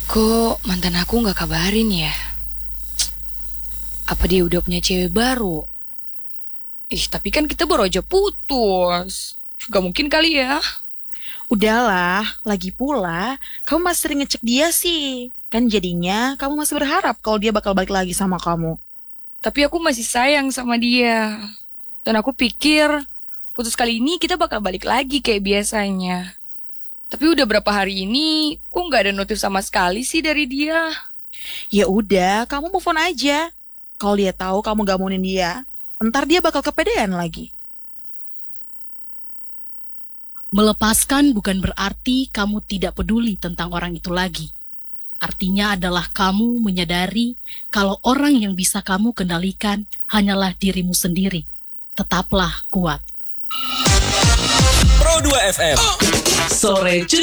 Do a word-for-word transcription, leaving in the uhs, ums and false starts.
Kok mantan aku nggak kabarin ya? Apa dia udah punya cewek baru? Ih, tapi kan kita baru aja putus. Gak mungkin kali ya. Udahlah, lagi pula kamu masih sering ngecek dia sih. Kan jadinya kamu masih berharap kalau dia bakal balik lagi sama kamu. Tapi aku masih sayang sama dia. Dan aku pikir putus kali ini kita bakal balik lagi kayak biasanya. Tapi udah berapa hari ini, kok nggak ada notif sama sekali sih dari dia? Ya udah, kamu move on aja. Kalau dia tahu kamu gak mauin dia, ntar dia bakal kepedean lagi. Melepaskan bukan berarti kamu tidak peduli tentang orang itu lagi. Artinya adalah kamu menyadari kalau orang yang bisa kamu kendalikan hanyalah dirimu sendiri. Tetaplah kuat. Pro dua F M. Sore